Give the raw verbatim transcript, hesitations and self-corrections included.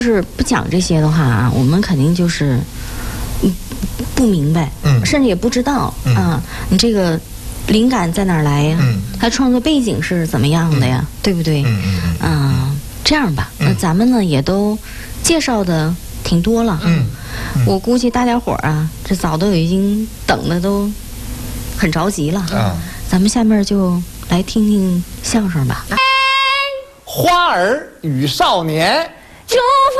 是不讲这些的话啊，我们肯定就是嗯不明白， 嗯甚至也不知道、 嗯、 啊，你这个灵感在哪儿来呀？ 嗯， 它创作背景是怎么样的呀？ 嗯、 对不对？ 嗯嗯嗯。 啊，这样吧，那、 嗯、 咱们呢也都介绍的挺多了， 嗯，嗯我估计大家伙儿啊，这早都已经等的都很着急了啊。 咱们下面就来听听相声吧。 花儿与少年。 祝福